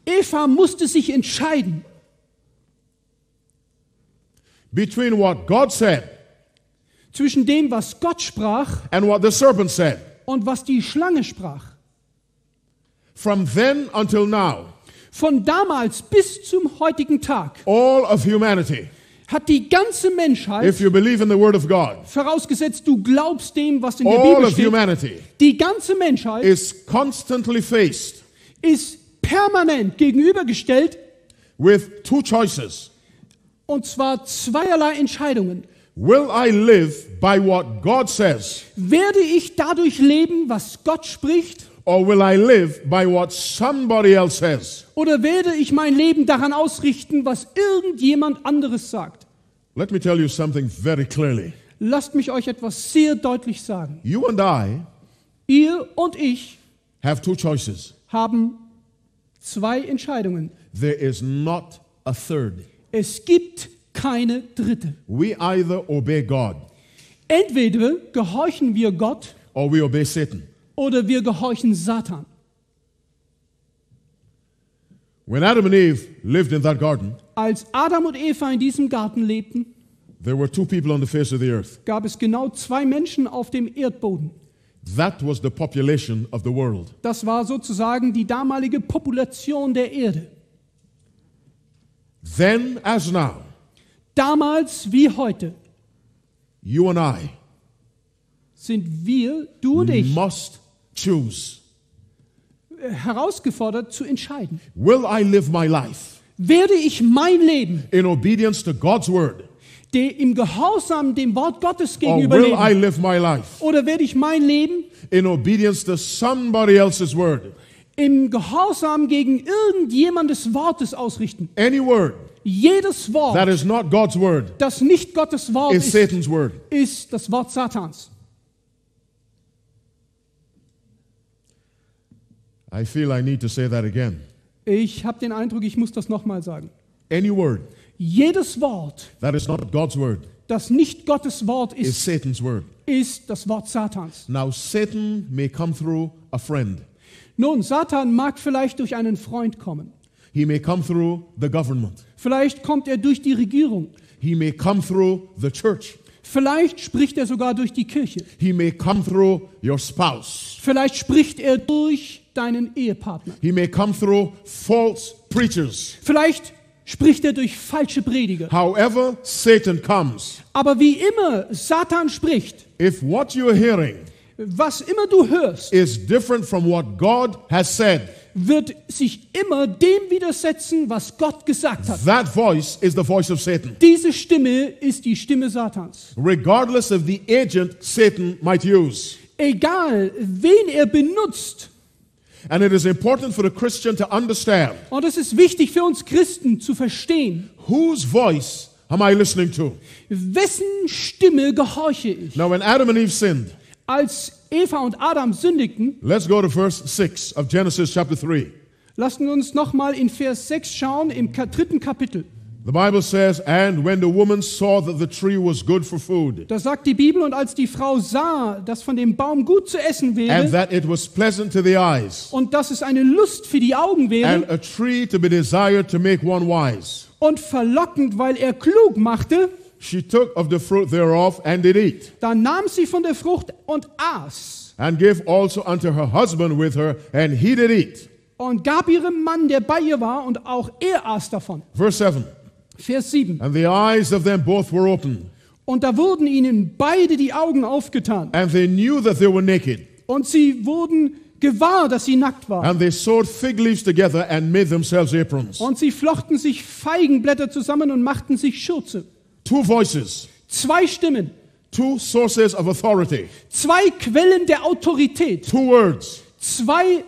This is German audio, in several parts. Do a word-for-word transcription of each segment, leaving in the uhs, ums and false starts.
Eva musste sich entscheiden. Between what God said Zwischen dem, was Gott sprach and what the serpent said. und was die Schlange sprach. From then until now, Von damals bis zum heutigen Tag all of humanity, hat die ganze Menschheit, if you believe in the Word of God, vorausgesetzt du glaubst dem, was in der all Bibel of steht, humanity die ganze Menschheit is constantly faced ist permanent gegenübergestellt, with two choices. und zwar zweierlei Entscheidungen. Will I live by what God says, Werde ich dadurch leben, was Gott spricht, or will I live by what somebody else says? oder werde ich mein Leben daran ausrichten, was irgendjemand anderes sagt? Let me tell you something very clearly. Lasst mich euch etwas sehr deutlich sagen. You and I Ihr und ich have two choices. haben zwei Entscheidungen. There is not a third. Es gibt keine dritte. We either obey God Entweder gehorchen wir Gott or we obey Satan. oder wir gehorchen Satan. When Adam and Eve lived in that garden, Als Adam und Eva in diesem Garten lebten, there were two people on the face of the earth. gab es genau zwei Menschen auf dem Erdboden. That was the population of the world. Das war sozusagen die damalige Population der Erde. Then as now, Damals wie heute you and I sind wir, du und ich, must choose. herausgefordert zu entscheiden. Will I live my life Werde ich mein Leben in obedience to God's word, der im Gehorsam dem Wort Gottes or gegenüber will I leben? live my life Oder werde ich mein Leben in obedience to somebody else's word? im Gehorsam gegen irgendjemandes Wortes ausrichten? Any word Jedes that Wort, is not God's word das nicht Gottes Wort is ist, Satan's word. ist das Wort Satans. I feel I need to say that again. Ich habe den Eindruck, ich muss das nochmal sagen. Any word Jedes Wort, that is not God's word das nicht Gottes Wort is ist, Satan's word. ist das Wort Satans. Now, Satan may come through a friend. Nun, Satan mag vielleicht durch einen Freund kommen. He may come through the government. Vielleicht kommt er durch die Regierung. He may come through the church. Vielleicht spricht er sogar durch die Kirche. He may come through your spouse. Vielleicht spricht er durch deinen Ehepartner. He may come through false preachers. Vielleicht spricht er durch falsche Prediger. However Satan comes, Aber wie immer Satan spricht, if what you're hearing was immer du hörst, is different from what God has said, wird sich immer dem widersetzen, was Gott gesagt hat. that voice is the voice of Satan. Diese Stimme ist die Stimme Satans. Regardless of the agent Satan might use. Egal, wen er benutzt. And it is important for a Christian to understand, Und es ist wichtig für uns Christen zu verstehen, whose voice am I listening to? wessen Stimme gehorche ich. Now, when Adam and Eve sinned, Als Eva und Adam sündigten, let's go to verse six of Genesis chapter three. lassen wir uns nochmal in Vers sechs schauen, im Ka- dritten Kapitel. The Bible says, and when the woman saw that the tree was good for food, Da sagt die Bibel, und als die Frau sah, dass von dem Baum gut zu essen and wäre that it was pleasant to the eyes, und dass es eine Lust für die Augen and wäre a tree to be desired to make one wise, und verlockend, weil er klug machte, she took of the fruit thereof and did eat, dann nahm sie von der Frucht und aß and gave also unto her husband with her, and he did eat. und gab ihrem Mann, der bei ihr war, und auch er aß davon. Verse seven, Vers sieben. and the eyes of them both were opened, Und da wurden ihnen beide die Augen aufgetan and they knew that they were naked, und sie wurden gewahr, dass sie nackt waren. and they sewed fig leaves together and made themselves aprons. Und sie flochten sich Feigenblätter zusammen und machten sich Schürze. Two voices, Zwei Stimmen, two sources of authority, zwei Quellen der Autorität, two words, zwei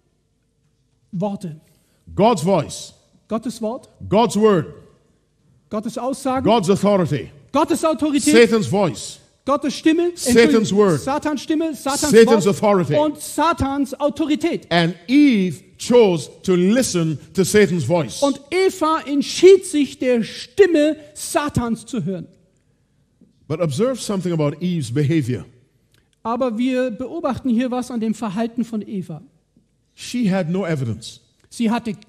Worte. God's voice, Gottes Wort, God's word, Gottes Aussagen, God's authority, Gottes Autorität, Satan's voice, Gottes Stimme, Satan's word, Satans Stimme, Satans Satan's Wort authority. und Satans Autorität. And Eve chose to listen to Satan's voice. Und Eva entschied sich, der Stimme Satans zu hören. But observe something about Eve's behavior. Aber wir beobachten hier was an dem Verhalten von Eva. She had no evidence. Sie hatte